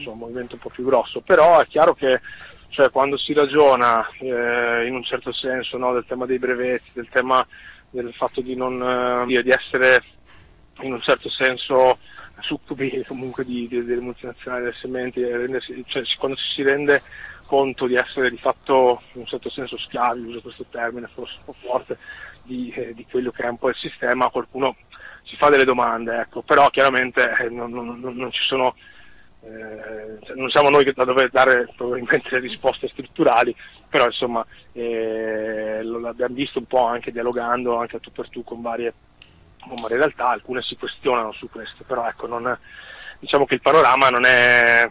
un movimento un po' più grosso, però è chiaro che quando si ragiona in un certo senso, no, del tema dei brevetti, del tema del fatto di non di essere in un certo senso succubi comunque delle multinazionali, delle sementi, quando si rende conto di essere di fatto in un certo senso schiavi, uso questo termine forse un po' forte, di quello che è un po' il sistema, qualcuno si fa delle domande, ecco, però chiaramente non ci sono, non siamo noi da dover dare probabilmente le risposte strutturali, però insomma lo abbiamo visto un po' anche dialogando anche a tu per tu con varie realtà, alcune si questionano su questo, però ecco, diciamo che il panorama non è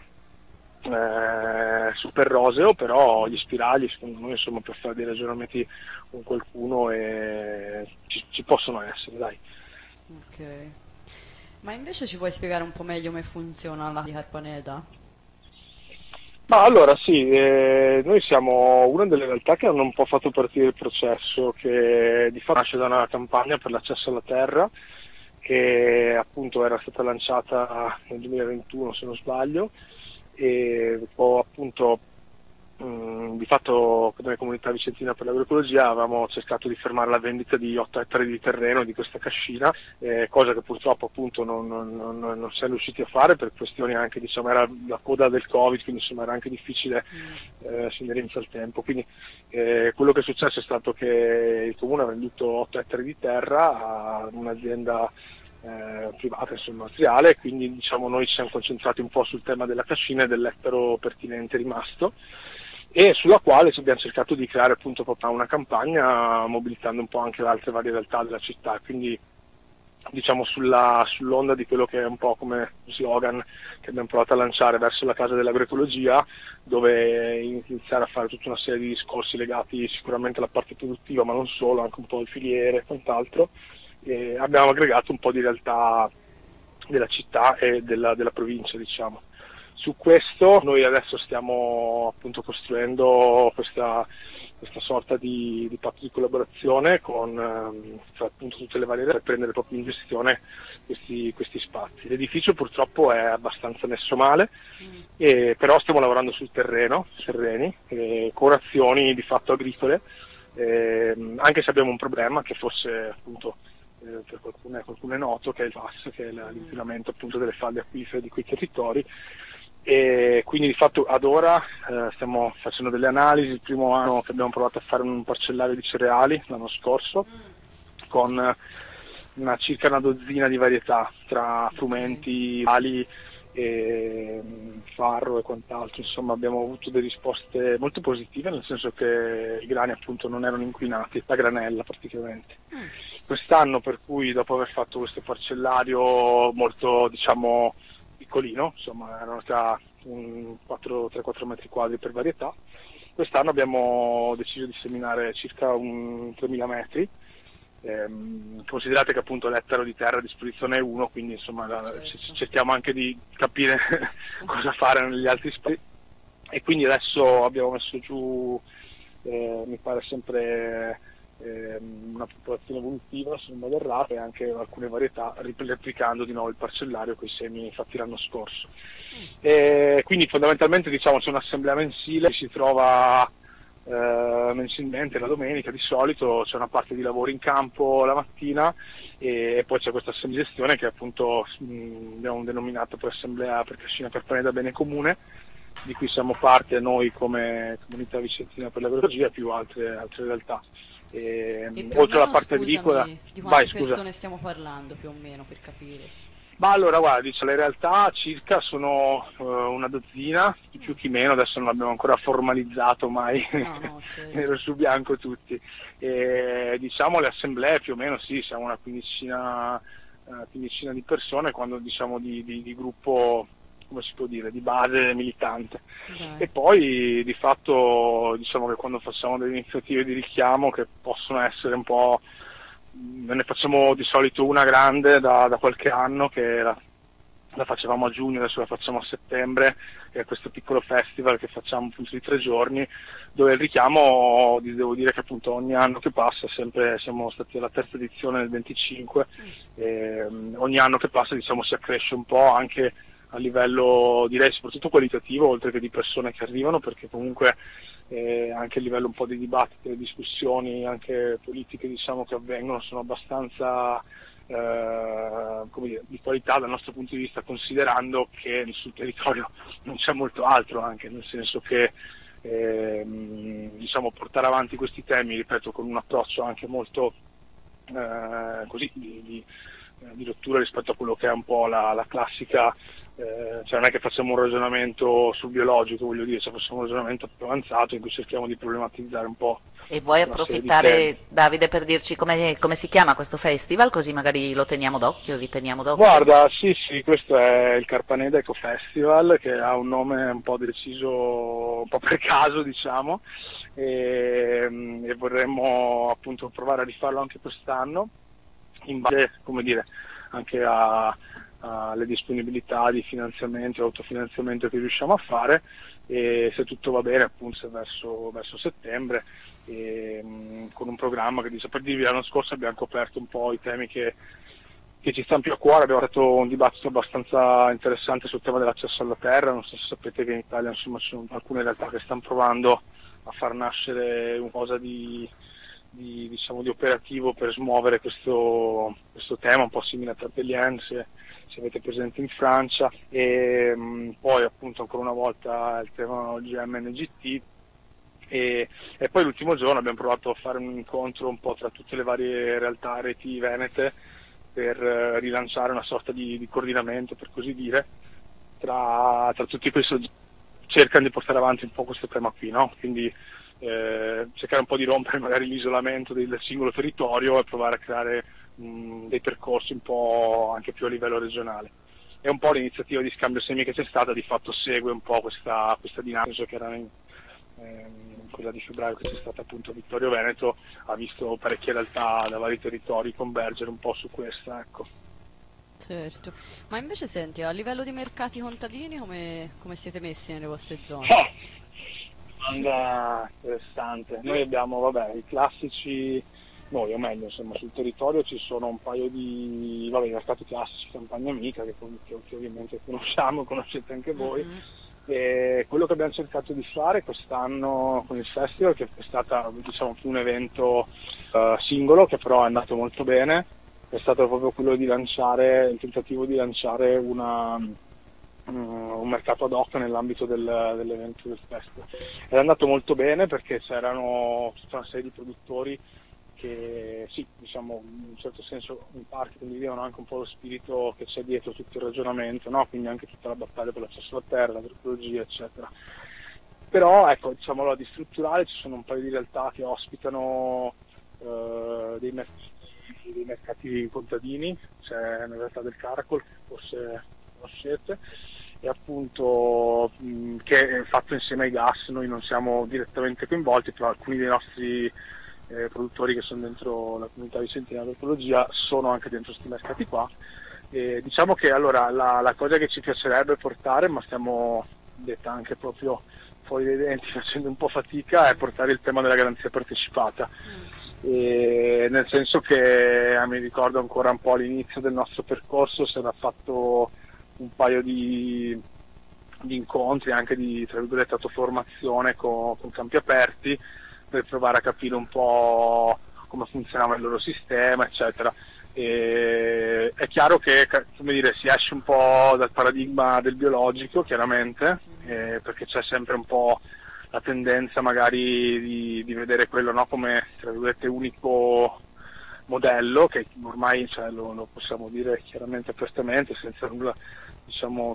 super roseo, però gli spiragli secondo noi insomma per fare dei ragionamenti con qualcuno ci possono essere, dai. Ok. Ma invece ci puoi spiegare un po' meglio come funziona la di Carpaneta? Ma allora sì, noi siamo una delle realtà che hanno un po' fatto partire il processo, che di fatto nasce da una campagna per l'accesso alla terra, che appunto era stata lanciata nel 2021 se non sbaglio, e poi appunto di fatto come Comunità Vicentina per l'Agroecologia avevamo cercato di fermare la vendita di 8 ettari di terreno di questa cascina, cosa che purtroppo appunto non si è riusciti a fare per questioni anche, diciamo, era la coda del Covid, quindi insomma era anche difficile si inerenza al tempo, quindi quello che è successo è stato che il comune ha venduto 8 ettari di terra a un'azienda privata, insomma, industriale, quindi diciamo noi ci siamo concentrati un po' sul tema della cascina e dell'ettaro pertinente rimasto, e sulla quale abbiamo cercato di creare appunto proprio una campagna mobilitando un po' anche le altre varie realtà della città, quindi diciamo sull'onda di quello che è un po' come slogan che abbiamo provato a lanciare verso la Casa dell'Agroecologia, dove iniziare a fare tutta una serie di discorsi legati sicuramente alla parte produttiva, ma non solo, anche un po' di filiere e quant'altro. E abbiamo aggregato un po' di realtà della città e della provincia, diciamo. Su questo noi adesso stiamo appunto costruendo questa sorta di patto di collaborazione con tra appunto tutte le varie per prendere proprio in gestione questi spazi. L'edificio purtroppo è abbastanza messo male, però stiamo lavorando sul terreni, con azioni di fatto agricole, anche se abbiamo un problema che forse appunto per qualcuno è noto, che è il FAS, che è l'inquinamento appunto delle falde acquifere di quei territori. E quindi di fatto ad ora stiamo facendo delle analisi. Il primo anno che abbiamo provato a fare un parcellario di cereali l'anno scorso con circa una dozzina di varietà tra frumenti, ali e farro e quant'altro, insomma abbiamo avuto delle risposte molto positive, nel senso che i grani appunto non erano inquinati, la granella praticamente. Quest'anno, per cui dopo aver fatto questo parcellario molto, diciamo, piccolino, insomma erano tra 3-4 metri quadri per varietà, quest'anno abbiamo deciso di seminare circa 3.000 metri. Considerate che appunto l'ettaro di terra a disposizione è 1, quindi insomma cerchiamo anche di capire cosa fare negli altri spazi, e quindi adesso abbiamo messo giù mi pare sempre una popolazione evolutiva, se non vado errato, e anche alcune varietà, replicando di nuovo il parcellario con i semi fatti l'anno scorso. Quindi fondamentalmente diciamo c'è un'assemblea mensile, si trova mensilmente la domenica, di solito c'è una parte di lavoro in campo la mattina e poi c'è questa gestione che appunto abbiamo denominato per assemblea per cascina Carpaneta bene comune, di cui siamo parte noi come Comunità Vicentina per l'Agroecologia e più altre realtà. Oltre alla parte agricola, di quante persone stiamo parlando più o meno, per capire? Ma allora guarda, le realtà circa sono una dozzina, più chi meno, adesso non abbiamo ancora formalizzato mai certo. nero su bianco tutti. Diciamo le assemblee più o meno sì, siamo una quindicina di persone, quando diciamo di gruppo, come si può dire, di base militante. E poi di fatto diciamo che quando facciamo delle iniziative di richiamo che possono essere un po', ne facciamo di solito una grande da qualche anno, che la facevamo a giugno, adesso la facciamo a settembre, che è questo piccolo festival che facciamo appunto di 3 giorni, dove il richiamo, devo dire che appunto ogni anno che passa, sempre siamo stati alla terza edizione nel 25, ogni anno che passa diciamo si accresce un po', anche a livello, direi, soprattutto qualitativo, oltre che di persone che arrivano, perché comunque anche a livello un po' di dibattito e discussioni anche politiche, diciamo, che avvengono sono abbastanza come dire, di qualità dal nostro punto di vista, considerando che sul territorio non c'è molto altro, anche nel senso che diciamo, portare avanti questi temi, ripeto, con un approccio anche molto così di rottura rispetto a quello che è un po' la classica, cioè non è che facciamo un ragionamento sul biologico, voglio dire, cioè facciamo un ragionamento più avanzato in cui cerchiamo di problematizzare un po'. E vuoi approfittare, Davide, per dirci come si chiama questo festival, così magari lo teniamo d'occhio, vi teniamo d'occhio? Guarda, sì, questo è il Carpaneda Eco Festival, che ha un nome un po' deciso, un po' per caso, diciamo, e vorremmo appunto provare a rifarlo anche quest'anno, in base, come dire, anche alle disponibilità di finanziamento e autofinanziamento che riusciamo a fare, e se tutto va bene appunto verso settembre, con un programma che, per dirvi, l'anno scorso abbiamo coperto un po' i temi che ci stanno più a cuore. Abbiamo fatto un dibattito abbastanza interessante sul tema dell'accesso alla terra. Non so se sapete che in Italia, insomma, ci sono alcune realtà che stanno provando a far nascere un cosa diciamo, di operativo per smuovere questo tema, un po' simile a Tarpellian, se avete presente in Francia, e poi appunto ancora una volta il tema OGM NGT, e poi l'ultimo giorno abbiamo provato a fare un incontro un po' tra tutte le varie realtà reti venete per rilanciare una sorta di coordinamento, per così dire, tra tutti quei soggetti che cercano di portare avanti un po' questo tema qui, no? Quindi cercare un po' di rompere magari l'isolamento del singolo territorio e provare a creare dei percorsi un po' anche più a livello regionale. E un po' l'iniziativa di scambio semi che c'è stata di fatto segue un po' questa dinamica, che era quella di febbraio che c'è stata appunto a Vittorio Veneto, ha visto parecchie realtà da vari territori convergere un po' su questa, ecco. Certo, ma invece senti, a livello di mercati contadini come siete messi nelle vostre zone? Domanda interessante. Noi abbiamo, vabbè, i classici, noi o meglio, insomma, sul territorio ci sono un paio di, vabbè, i mercati classici, Campagna Amica, che ovviamente conoscete anche voi. E quello che abbiamo cercato di fare quest'anno con il festival, che è stato, diciamo, più un evento singolo, che però è andato molto bene, è stato proprio quello di lanciare, il tentativo di lanciare un mercato ad hoc nell'ambito dell'evento del festival. È andato molto bene perché c'erano tutta una serie di produttori che, sì, diciamo, in un certo senso in parte condividevano anche un po' lo spirito che c'è dietro tutto il ragionamento, no? Quindi anche tutta la battaglia per l'accesso alla terra, l'agroecologia, eccetera. Però, ecco, diciamo, di strutturale ci sono un paio di realtà che ospitano dei mercati contadini. C'è una realtà del Caracol, che forse conoscete, e appunto che è fatto insieme ai gas. Noi non siamo direttamente coinvolti, però alcuni dei nostri produttori che sono dentro la comunità vicentina dell'ecologia sono anche dentro questi mercati qua. Diciamo che allora la cosa che ci piacerebbe portare, ma stiamo, detta anche proprio fuori dai denti, facendo un po' fatica, è portare il tema della garanzia partecipata. Nel senso che mi ricordo ancora un po' all'inizio del nostro percorso si era fatto un paio di incontri, anche di, tra virgolette, autoformazione con campi aperti, per provare a capire un po' come funzionava il loro sistema, eccetera. È chiaro che, come dire, si esce un po' dal paradigma del biologico, chiaramente, perché c'è sempre un po' la tendenza magari di vedere quello, no, come, tra virgolette, unico modello, che ormai, cioè, lo possiamo dire chiaramente, apertamente, senza nulla, diciamo,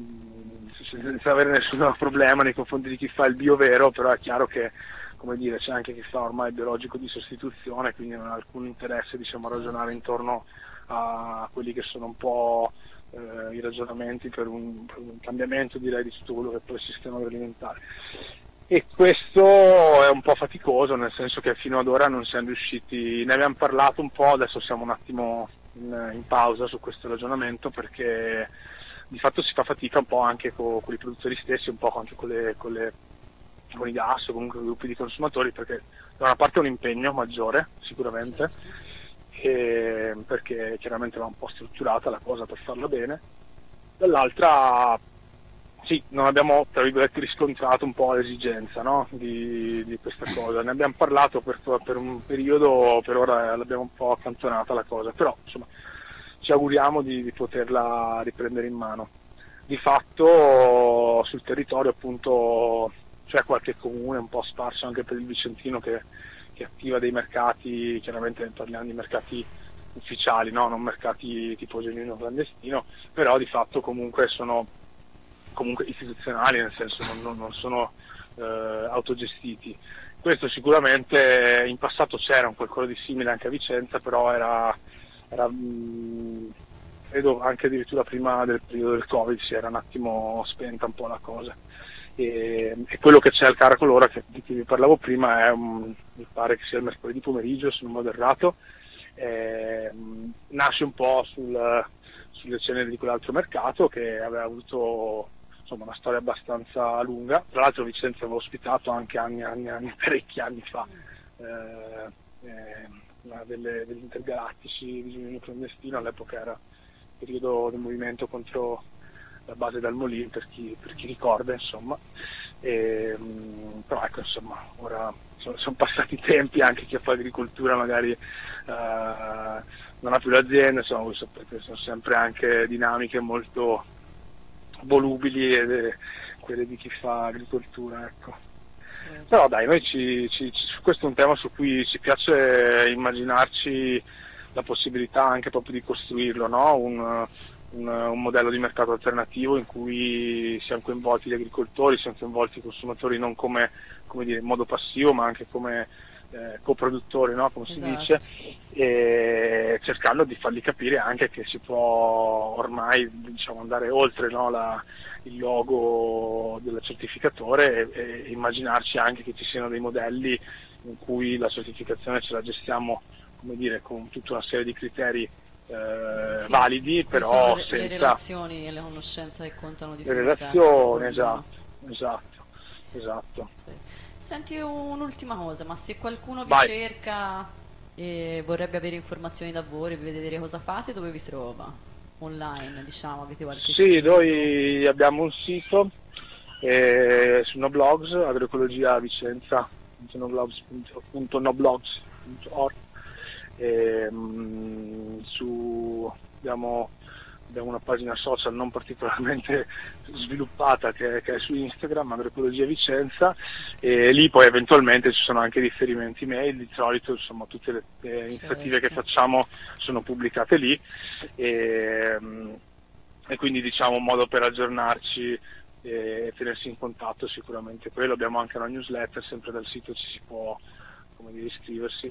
senza avere nessun problema nei confronti di chi fa il bio vero. Però è chiaro che, come dire, c'è anche chi fa ormai il biologico di sostituzione, quindi non ha alcun interesse, diciamo, a ragionare intorno a quelli che sono un po' i ragionamenti per un cambiamento, direi, di tutto quello che è poi il sistema agroalimentare. E questo è un po' faticoso, nel senso che fino ad ora non siamo riusciti, ne abbiamo parlato un po', adesso siamo un attimo in pausa su questo ragionamento, perché di fatto si fa fatica un po' anche con i produttori stessi, un po' anche con i gas o comunque con i gruppi di consumatori, perché da una parte è un impegno maggiore sicuramente, perché chiaramente va un po' strutturata la cosa per farla bene, dall'altra sì, non abbiamo, tra virgolette, riscontrato un po' l'esigenza, no? di questa cosa. Ne abbiamo parlato per un periodo, per ora l'abbiamo un po' accantonata la cosa, però insomma ci auguriamo di poterla riprendere in mano. Di fatto sul territorio appunto c'è qualche comune un po' sparso anche per il Vicentino che attiva dei mercati, chiaramente parliamo di mercati ufficiali, no? Non mercati tipo genuino clandestino, però di fatto comunque sono comunque istituzionali, nel senso non sono autogestiti. Questo sicuramente in passato c'era un qualcosa di simile anche a Vicenza, però era credo anche addirittura prima del periodo del Covid si era un attimo spenta un po' la cosa. E quello che c'è al Caracolora, di cui vi parlavo prima, mi pare che sia il mercoledì pomeriggio, se non vado errato, nasce un po' sulle ceneri di quell'altro mercato che aveva avuto insomma una storia abbastanza lunga. Tra l'altro Vicenza aveva ospitato anche parecchi anni fa una degli intergalattici di Giuliano Clandestino, all'epoca era il periodo del movimento contro la base dal Molin, per chi ricorda, insomma. Però ecco, insomma, ora sono passati tempi, anche chi fa agricoltura magari non ha più l'azienda, insomma, voi sapete, sono sempre anche dinamiche molto volubili quelle di chi fa agricoltura, ecco. Però dai, noi questo è un tema su cui ci piace immaginarci la possibilità anche proprio di costruirlo, no? Un modello di mercato alternativo in cui siano coinvolti gli agricoltori, siano coinvolti i consumatori non come dire, in modo passivo, ma anche come coproduttori, no? Come si dice, e cercando di fargli capire anche che si può ormai, diciamo, andare oltre, no? Il logo del certificatore e immaginarci anche che ci siano dei modelli in cui la certificazione ce la gestiamo, come dire, con tutta una serie di criteri sì, validi, però senza le relazioni e le conoscenze che contano di più. Le relazioni, esatto. Sì. Senti, un'ultima cosa, ma se qualcuno vi Vai. cerca e vorrebbe avere informazioni da voi, vedere cosa fate, dove vi trova? Online, diciamo, avete qualche Sì, sito? noi abbiamo un sito su Noblogs, agroecologia Vicenza, .noblogs.org. Abbiamo una pagina social non particolarmente sviluppata che è su Instagram, Agroecologia Vicenza, e lì poi eventualmente ci sono anche riferimenti mail, di solito insomma tutte le iniziative che facciamo sono pubblicate lì, e quindi diciamo un modo per aggiornarci e tenersi in contatto sicuramente quello. Abbiamo anche una newsletter, sempre dal sito ci si può, come dire, iscriversi.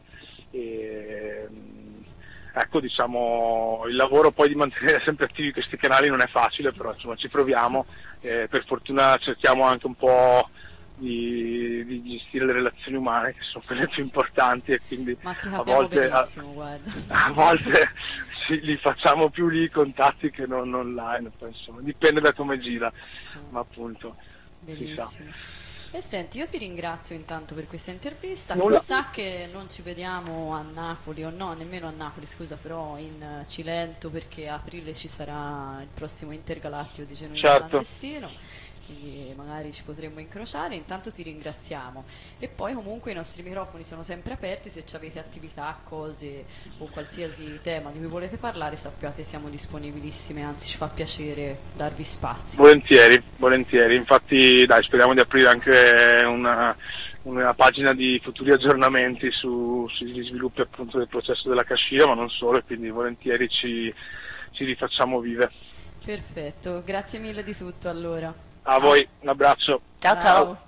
Ecco, diciamo, il lavoro poi di mantenere sempre attivi questi canali non è facile, però insomma ci proviamo, per fortuna cerchiamo anche un po' di gestire le relazioni umane, che sono quelle più importanti, e quindi Ma ti a capiamo volte, benissimo, guarda. a volte li facciamo più lì i contatti che non online, poi, insomma, dipende da come gira, ma appunto si sa. Benissimo. E senti, io ti ringrazio intanto per questa intervista. Nulla. Chissà che non ci vediamo a Napoli, o no, nemmeno a Napoli, scusa, però in Cilento, perché a aprile ci sarà il prossimo Intergalattico di Genuino Certo. Clandestino, quindi magari ci potremmo incrociare. Intanto ti ringraziamo. E poi comunque i nostri microfoni sono sempre aperti, se avete attività, cose o qualsiasi tema di cui volete parlare, sappiate siamo disponibilissime, anzi ci fa piacere darvi spazio. Volentieri, infatti dai, speriamo di aprire anche una pagina di futuri aggiornamenti sugli sviluppi appunto del processo della cascina, ma non solo, e quindi volentieri ci rifacciamo vive. Perfetto, grazie mille di tutto allora. A voi, un abbraccio. Ciao ciao.